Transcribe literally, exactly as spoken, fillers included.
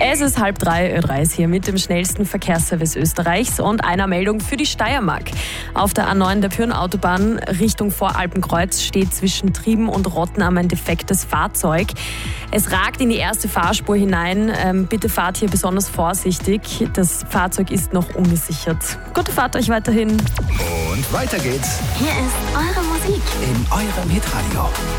Es ist halb drei, Ö drei ist hier mit dem schnellsten Verkehrsservice Österreichs und einer Meldung für die Steiermark. Auf der A neun der Pyhrn-Autobahn Richtung Voralpenkreuz steht zwischen Trieben und Rottnam ein defektes Fahrzeug. Es ragt in die erste Fahrspur hinein. Ähm, bitte fahrt hier besonders vorsichtig. Das Fahrzeug ist noch ungesichert. Gute Fahrt euch weiterhin. Und weiter geht's Hier ist eure Musik. in eurem Hitradio.